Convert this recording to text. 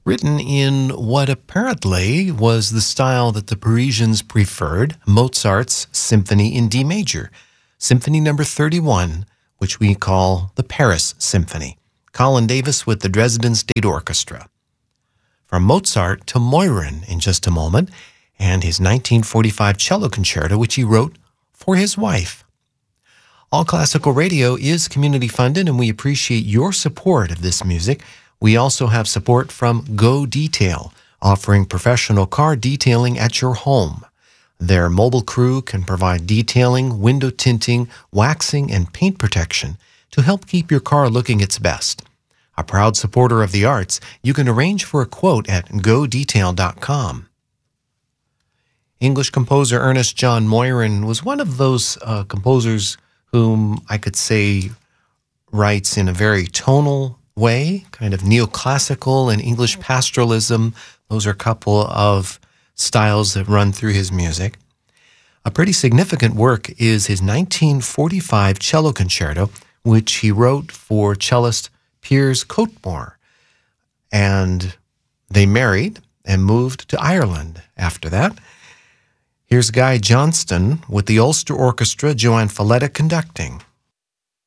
written in what apparently was the style that the Parisians preferred, Mozart's Symphony in D major, Symphony number 31, which we call the Paris Symphony. Colin Davis with the Dresden State Orchestra. From Mozart to Moirin in just a moment, and his 1945 cello concerto, which he wrote for his wife. All Classical Radio is community funded, and we appreciate your support of this music. We also have support from Go Detail, offering professional car detailing at your home. Their mobile crew can provide detailing, window tinting, waxing, and paint protection to help keep your car looking its best. A proud supporter of the arts, you can arrange for a quote at godetail.com. English composer Ernest John Moirin was one of those composers whom I could say writes in a very tonal way, kind of neoclassical and English pastoralism. Those are a couple of styles that run through his music. A pretty significant work is his 1945 cello concerto, which he wrote for cellist Piers Cottmore. And they married and moved to Ireland after that. Here's Guy Johnston with the Ulster Orchestra, Joanne Falletta conducting.